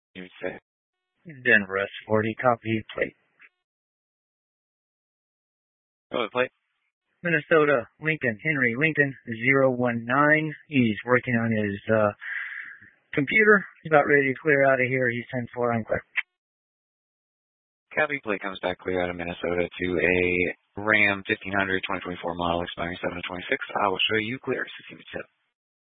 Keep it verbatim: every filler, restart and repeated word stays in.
You would say. Denver S forty, copy plate. Oh, the plate? Minnesota, Lincoln, Henry, Lincoln, zero one nine. He's working on his uh, computer. He's about ready to clear out of here. He's ten four, I'm clear. Copy, plate comes back clear out of Minnesota to a Ram fifteen hundred twenty twenty-four model expiring seven of twenty-six. I will show you clear, sixteen seven.